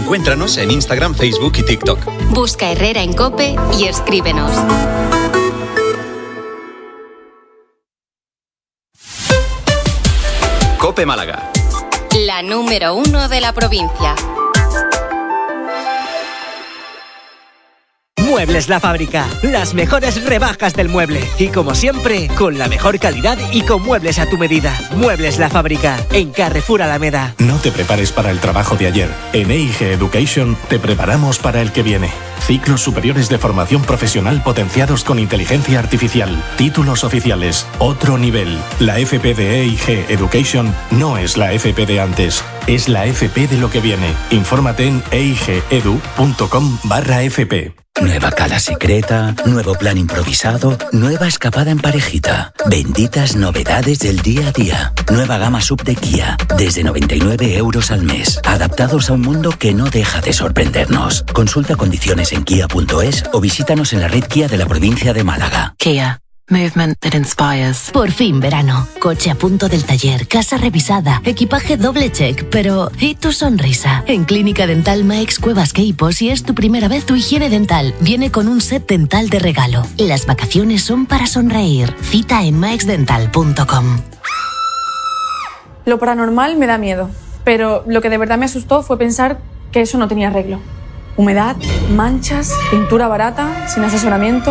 Encuéntranos en Instagram, Facebook y TikTok. Busca Herrera en COPE y escríbenos. COPE Málaga. La número 1 de la provincia. Muebles La Fábrica, las mejores rebajas del mueble. Y como siempre, con la mejor calidad y con muebles a tu medida. Muebles La Fábrica, en Carrefour Alameda. No te prepares para el trabajo de ayer. En EIG Education te preparamos para el que viene. Ciclos superiores de formación profesional potenciados con inteligencia artificial. Títulos oficiales. Otro nivel. La FP de EIG Education no es la FP de antes. Es la FP de lo que viene. Infórmate en eigedu.com/FP. Nueva cala secreta, nuevo plan improvisado, nueva escapada en parejita. Benditas novedades del día a día. Nueva gama sub de Kia, desde 99 euros al mes. Adaptados a un mundo que no deja de sorprendernos. Consulta condiciones en kia.es o visítanos en la red Kia de la provincia de Málaga. Kia. Movement that inspires. Por fin verano. Coche a punto del taller, casa revisada, equipaje doble check, pero ¿y tu sonrisa? En Clínica Dental Maix Cuevas Queipo, si es tu primera vez, tu higiene dental viene con un set dental de regalo. Las vacaciones son para sonreír. Cita en maixdental.com. Lo paranormal me da miedo, pero lo que de verdad me asustó fue pensar que eso no tenía arreglo. Humedad, manchas, pintura barata, sin asesoramiento.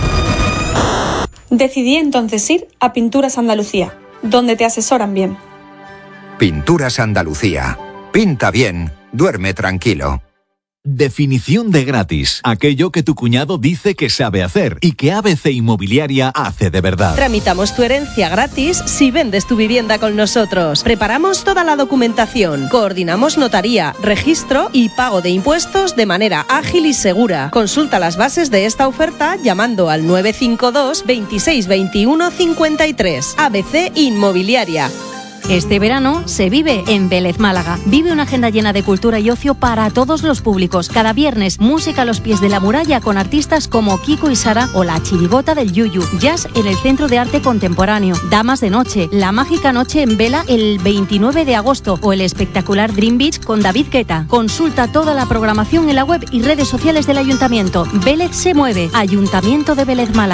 Decidí entonces ir a Pinturas Andalucía, donde te asesoran bien. Pinturas Andalucía. Pinta bien, duerme tranquilo. Definición de gratis. Aquello que tu cuñado dice que sabe hacer y que ABC Inmobiliaria hace de verdad. Tramitamos tu herencia gratis si vendes tu vivienda con nosotros. Preparamos toda la documentación. Coordinamos notaría, registro y pago de impuestos de manera ágil y segura. Consulta las bases de esta oferta llamando al 952 26 21 53. ABC Inmobiliaria. Este verano se vive en Vélez Málaga. Vive una agenda llena de cultura y ocio para todos los públicos. Cada viernes, música a los pies de la muralla con artistas como Kiko y Sara o La Chirigota del Yuyu. Jazz en el Centro de Arte Contemporáneo. Damas de Noche. La Mágica Noche en Vela el 29 de agosto. O el espectacular Dream Beach con David Guetta. Consulta toda la programación en la web y redes sociales del Ayuntamiento. Vélez se mueve. Ayuntamiento de Vélez Málaga.